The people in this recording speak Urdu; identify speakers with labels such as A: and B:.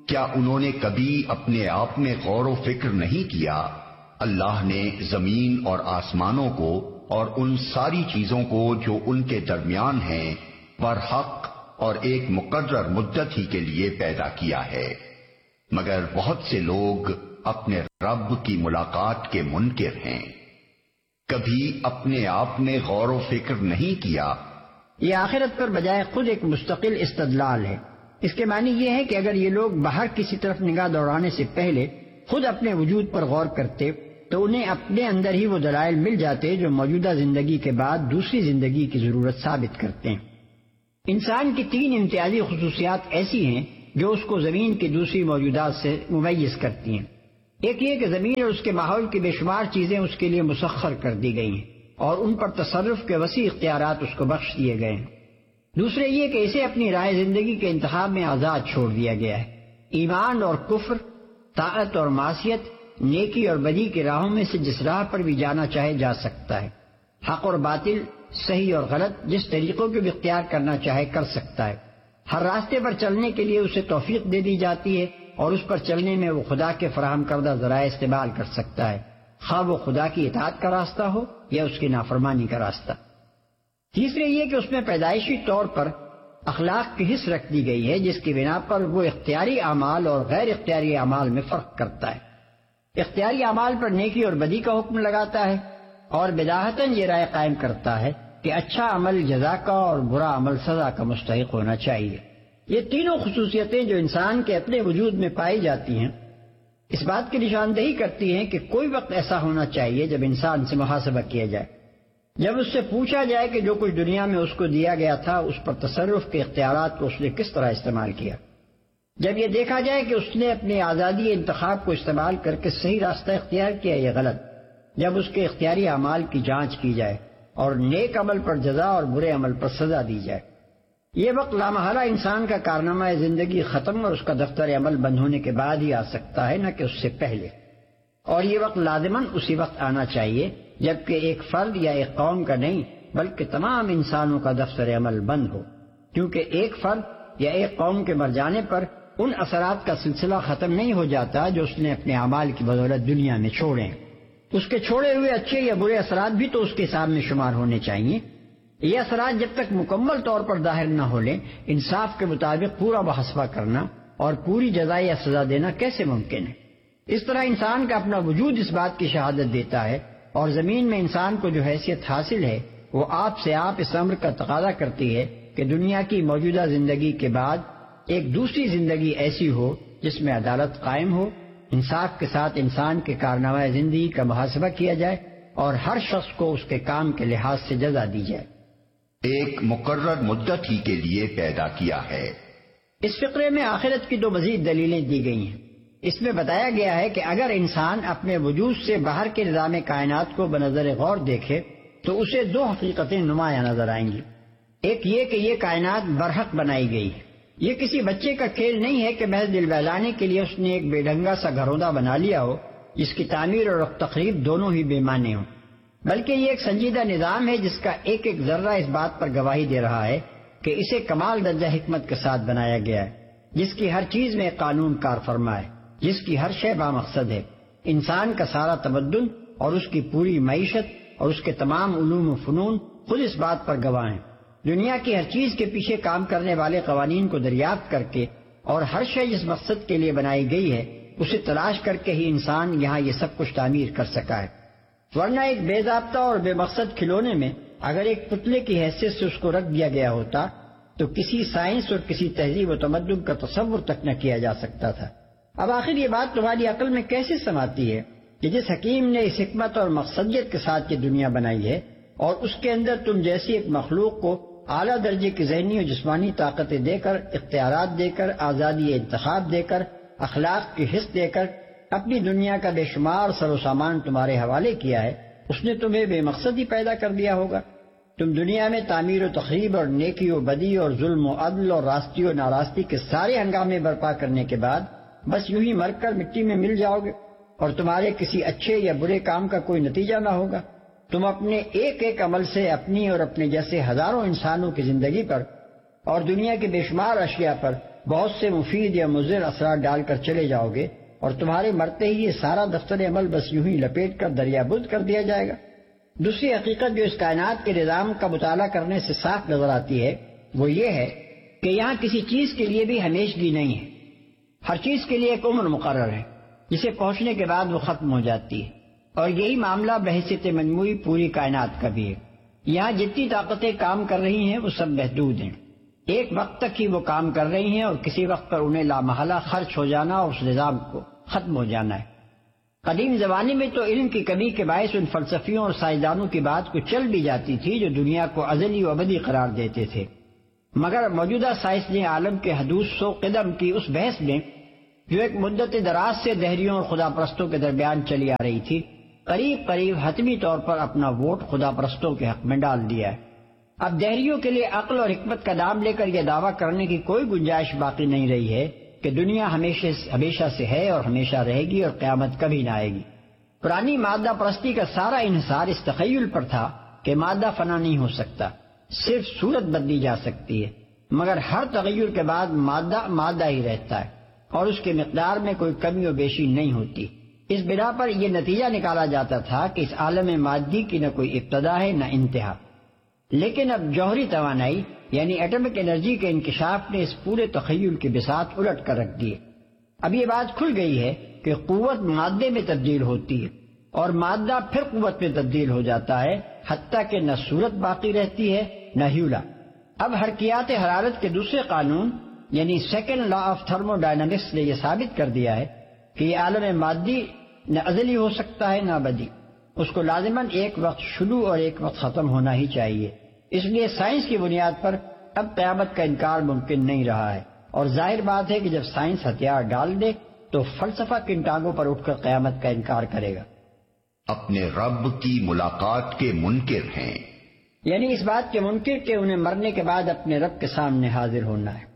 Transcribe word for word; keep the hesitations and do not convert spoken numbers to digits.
A: کیا انہوں نے کبھی اپنے آپ میں غور و فکر نہیں کیا؟ اللہ نے زمین اور آسمانوں کو اور ان ساری چیزوں کو جو ان کے درمیان ہیں پر حق اور ایک مقرر مدت ہی کے لیے پیدا کیا ہے، مگر بہت سے لوگ اپنے رب کی ملاقات کے منکر ہیں۔ کبھی اپنے آپ میں غور و فکر نہیں کیا؟
B: یہ آخرت پر بجائے خود ایک مستقل استدلال ہے۔ اس کے معنی یہ ہے کہ اگر یہ لوگ باہر کسی طرف نگاہ دوڑانے سے پہلے خود اپنے وجود پر غور کرتے تو انہیں اپنے اندر ہی وہ دلائل مل جاتے جو موجودہ زندگی کے بعد دوسری زندگی کی ضرورت ثابت کرتے ہیں۔ انسان کی تین امتیازی خصوصیات ایسی ہیں جو اس کو زمین کی دوسری موجودات سے ممیز کرتی ہیں۔ ایک یہ کہ زمین اور اس کے ماحول کی بے شمار چیزیں اس کے لیے مسخر کر دی گئی ہیں اور ان پر تصرف کے وسیع اختیارات اس کو بخش دیے گئے ہیں۔ دوسرے یہ کہ اسے اپنی راہ زندگی کے انتخاب میں آزاد چھوڑ دیا گیا ہے۔ ایمان اور کفر، طاعت اور معصیت، نیکی اور بدی کی راہوں میں سے جس راہ پر بھی جانا چاہے جا سکتا ہے۔ حق اور باطل، صحیح اور غلط، جس طریقوں کو بھی اختیار کرنا چاہے کر سکتا ہے۔ ہر راستے پر چلنے کے لیے اسے توفیق دے دی جاتی ہے اور اس پر چلنے میں وہ خدا کے فراہم کردہ ذرائع استعمال کر سکتا ہے، خواہ وہ خدا کی اطاعت کا راستہ ہو یا اس کی نافرمانی کا راستہ۔ تیسرے یہ کہ اس میں پیدائشی طور پر اخلاق کی حص رکھ دی گئی ہے جس کی بنا پر وہ اختیاری اعمال اور غیر اختیاری اعمال میں فرق کرتا ہے۔ اختیاری اعمال پر نیکی اور بدی کا حکم لگاتا ہے اور بداہتاً یہ رائے قائم کرتا ہے کہ اچھا عمل جزا کا اور برا عمل سزا کا مستحق ہونا چاہیے۔ یہ تینوں خصوصیتیں جو انسان کے اپنے وجود میں پائی جاتی ہیں اس بات کی نشاندہی کرتی ہیں کہ کوئی وقت ایسا ہونا چاہیے جب انسان سے محاسبہ کیا جائے، جب اس سے پوچھا جائے کہ جو کچھ دنیا میں اس کو دیا گیا تھا اس پر تصرف کے اختیارات کو اس نے کس طرح استعمال کیا، جب یہ دیکھا جائے کہ اس نے اپنی آزادی انتخاب کو استعمال کر کے صحیح راستہ اختیار کیا یا غلط، جب اس کے اختیاری اعمال کی جانچ کی جائے اور نیک عمل پر جزا اور برے عمل پر سزا دی جائے۔ یہ وقت لامحالہ انسان کا کارنامہ زندگی ختم اور اس کا دفتر عمل بند ہونے کے بعد ہی آ سکتا ہے، نہ کہ اس سے پہلے، اور یہ وقت لازماً اسی وقت آنا چاہیے جبکہ ایک فرد یا ایک قوم کا نہیں بلکہ تمام انسانوں کا دفتر عمل بند ہو، کیونکہ ایک فرد یا ایک قوم کے مر جانے پر ان اثرات کا سلسلہ ختم نہیں ہو جاتا جو اس نے اپنے اعمال کی بدولت دنیا میں چھوڑے ہیں۔ اس کے چھوڑے ہوئے اچھے یا برے اثرات بھی تو اس کے حساب میں شمار ہونے چاہیے۔ یہ اثرات جب تک مکمل طور پر ظاہر نہ ہو لیں، انصاف کے مطابق پورا محاسبہ کرنا اور پوری جزا یا سزا دینا کیسے ممکن ہے؟ اس طرح انسان کا اپنا وجود اس بات کی شہادت دیتا ہے، اور زمین میں انسان کو جو حیثیت حاصل ہے وہ آپ سے آپ اس امر کا تقاضا کرتی ہے کہ دنیا کی موجودہ زندگی کے بعد ایک دوسری زندگی ایسی ہو جس میں عدالت قائم ہو، انصاف کے ساتھ انسان کے کارنامہ زندگی کا محاسبہ کیا جائے اور ہر شخص کو اس کے کام کے لحاظ سے جزا دی جائے۔
A: ایک مقرر مدت ہی کے لیے پیدا کیا ہے۔
B: اس فقرے میں آخرت کی دو مزید دلیلیں دی گئی ہیں۔ اس میں بتایا گیا ہے کہ اگر انسان اپنے وجود سے باہر کے نظام کائنات کو بنظر غور دیکھے تو اسے دو حقیقتیں نمایاں نظر آئیں گی۔ ایک یہ کہ یہ کائنات برحق بنائی گئی ہے، یہ کسی بچے کا کھیل نہیں ہے کہ محض دل بہلانے کے لیے اس نے ایک بے ڈھنگا سا گھروندا بنا لیا ہو جس کی تعمیر اور تقریب دونوں ہی بے معنی ہوں، بلکہ یہ ایک سنجیدہ نظام ہے جس کا ایک ایک ذرہ اس بات پر گواہی دے رہا ہے کہ اسے کمال درجہ حکمت کے ساتھ بنایا گیا ہے، جس کی ہر چیز میں قانون کار فرما ہے، جس کی ہر شے بامقصد ہے۔ انسان کا سارا تمدن اور اس کی پوری معیشت اور اس کے تمام علوم و فنون خود اس بات پر گواہ ہیں۔ دنیا کی ہر چیز کے پیچھے کام کرنے والے قوانین کو دریافت کر کے اور ہر شے جس مقصد کے لیے بنائی گئی ہے اسے تلاش کر کے ہی انسان یہاں یہ سب کچھ تعمیر کر سکا ہے، ورنہ ایک بے ضابطہ اور بے مقصد کھلونے میں اگر ایک پتلے کی حیثیت سے اس کو رکھ دیا گیا ہوتا تو کسی سائنس اور کسی تہذیب و تمدن کا تصور تک نہ کیا جا سکتا تھا۔ اب آخر یہ بات تمہاری عقل میں کیسے سماتی ہے کہ جس حکیم نے اس حکمت اور مقصدیت کے ساتھ یہ دنیا بنائی ہے اور اس کے اندر تم جیسی ایک مخلوق کو اعلیٰ درجے کی ذہنی اور جسمانی طاقتیں دے کر، اختیارات دے کر، آزادی انتخاب دے کر، اخلاق کی حص دے کر اپنی دنیا کا بے شمار سر و سامان تمہارے حوالے کیا ہے، اس نے تمہیں بے مقصد ہی پیدا کر دیا ہوگا۔ تم دنیا میں تعمیر و تخریب اور نیکی و بدی اور ظلم و عدل اور راستی و ناراستی کے سارے ہنگامے برپا کرنے کے بعد بس یوں ہی مر کر مٹی میں مل جاؤ گے اور تمہارے کسی اچھے یا برے کام کا کوئی نتیجہ نہ ہوگا۔ تم اپنے ایک ایک عمل سے اپنی اور اپنے جیسے ہزاروں انسانوں کی زندگی پر اور دنیا کے بے شمار اشیاء پر بہت سے مفید یا مضر اثرات ڈال کر چلے جاؤ گے اور تمہارے مرتے ہی یہ سارا دفتر عمل بس یوں ہی لپیٹ کر دریا بدھ کر دیا جائے گا۔ دوسری حقیقت جو اس کائنات کے نظام کا مطالعہ کرنے سے صاف نظر آتی ہے وہ یہ ہے کہ یہاں کسی چیز کے لیے بھی ہمیشگی نہیں ہے۔ ہر چیز کے لیے ایک عمر مقرر ہے جسے پہنچنے کے بعد وہ ختم ہو جاتی ہے، اور یہی معاملہ بحیثیت مجموعی پوری کائنات کا بھی ہے۔ یہاں جتنی طاقتیں کام کر رہی ہیں وہ سب محدود ہیں، ایک وقت تک ہی وہ کام کر رہی ہیں اور کسی وقت پر انہیں لامحالہ خرچ ہو جانا اور اس نظام کو ختم ہو جانا ہے۔ قدیم زمانے میں تو علم کی کمی کے باعث ان فلسفیوں اور سائنسدانوں کی بات کو چل بھی جاتی تھی جو دنیا کو ازلی و ابدی قرار دیتے تھے، مگر موجودہ سائنس نے عالم کے حدود سو قدم کی اس بحث میں جو ایک مدت دراز سے دہریوں اور خدا پرستوں کے درمیان چلی آ رہی تھی، قریب قریب حتمی طور پر اپنا ووٹ خدا پرستوں کے حق میں ڈال دیا ہے۔ اب دہریوں کے لیے عقل اور حکمت کا نام لے کر یہ دعویٰ کرنے کی کوئی گنجائش باقی نہیں رہی ہے کہ دنیا ہمیشہ ہمیشہ سے ہے اور ہمیشہ رہے گی اور قیامت کبھی نہ آئے گی۔ پرانی مادہ پرستی کا سارا انحصار اس تخیل پر تھا کہ مادہ فنا نہیں ہو سکتا، صرف صورت بدلی جا سکتی ہے، مگر ہر تغیر کے بعد مادہ مادہ ہی رہتا ہے اور اس کے مقدار میں کوئی کمی و بیشی نہیں ہوتی۔ اس بنا پر یہ نتیجہ نکالا جاتا تھا کہ اس عالم مادی کی نہ کوئی ابتدا ہے نہ انتہا، لیکن اب جوہری توانائی یعنی ایٹمک انرجی کے انکشاف نے اس پورے تخیل کی بساط الٹ کر رکھ دی ہے۔ اب یہ بات کھل گئی ہے کہ قوت مادے میں تبدیل ہوتی ہے اور مادہ پھر قوت میں تبدیل ہو جاتا ہے، حتیٰ کہ نہ صورت باقی رہتی ہے نہ ہیولا۔ اب حرکیات حرارت کے دوسرے قانون یعنی second law of thermo dynamics نے یہ ثابت کر دیا ہے کہ یہ عالم مادی نہ ازلی ہو سکتا ہے نہ ابدی، اس کو لازماً ایک وقت شروع اور ایک وقت ختم ہونا ہی چاہیے۔ اس لیے سائنس کی بنیاد پر اب قیامت کا انکار ممکن نہیں رہا ہے، اور ظاہر بات ہے کہ جب سائنس ہتھیار ڈال دے تو فلسفہ کن ٹانگوں پر اٹھ کر قیامت کا انکار کرے گا۔
A: اپنے رب کی ملاقات کے منکر ہیں،
B: یعنی اس بات کے منکر کہ انہیں مرنے کے بعد اپنے رب کے سامنے حاضر ہونا ہے۔